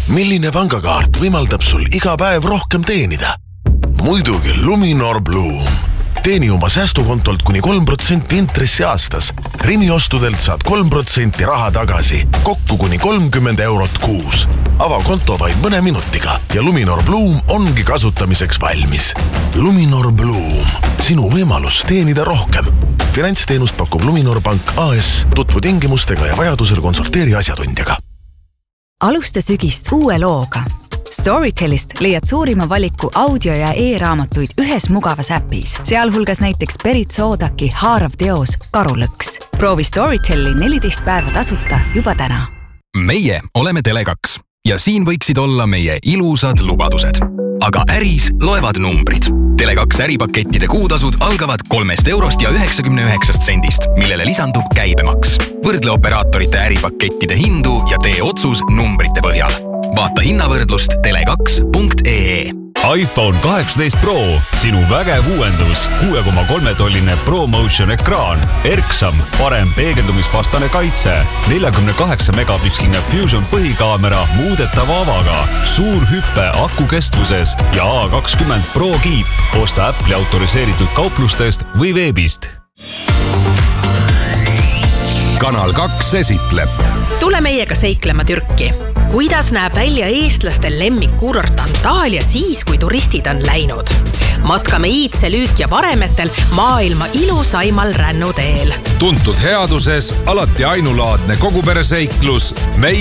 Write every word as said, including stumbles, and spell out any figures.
Milline pangakaart võimaldab sul iga päev rohkem teenida? Muidugi Luminor Bloom. Teeni oma säästukontolt kuni kolm protsenti intressi aastas. Rimi ostudelt saad kolm protsenti raha tagasi, kokku kuni kolmkümmend eurot kuus. Ava konto vaid mõne minutiga ja Luminor Bloom ongi kasutamiseks valmis. Luminor Bloom. Sinu võimalus teenida rohkem. Finantsteenust pakub Luminor Pank A S. Tutvu tingimustega ja vajadusel konsulteeri asjatundjaga. Alusta sügist uue looga. Storytelist leiad suurima valiku audio- ja e-raamatuid ühes mugavas äpis, sealhulgas näiteks Berit Soodaki haarav teos Karulõks. Proovi Storytelli neliteist päeva tasuta juba täna. Meie oleme Tele kaks ja siin võiksid olla meie ilusad lubadused. Aga äris loevad numbrid. Tele kaks äripakettide kuutasud algavad kolmest eurost ja üheksakümne üheksast sendist, millele lisandub käibemaks. Võrdle operaatorite äripakettide hindu ja tee otsus numbrite põhjal. Vaata hinnavõrdlust tele kaks punkt ee. iPhone kaheksateist Pro, sinu vägev uuendus, kuue koma kolme tolline ProMotion ekraan, erksam, parem peegeldumisvastane kaitse, neljakümne kaheksa megapiksline Fusion põhikaamera muudetava avaga, suur hüppe aku kestvuses ja A kakskümmend Pro kiip. Osta Apple'i autoriseeritud kauplustest või veebist. Kanal kaks esitleb. Tule meiega seiklema Türki. Kuidas näeb välja eestlaste lemmikkuurort Antalya siis, kui turistid on läinud? Matkame Iidse Lüük ja Varemetel maailma ilusaimal rännuteel. Tuntud headuses, alati ainulaadne kogupereseiklus. Meie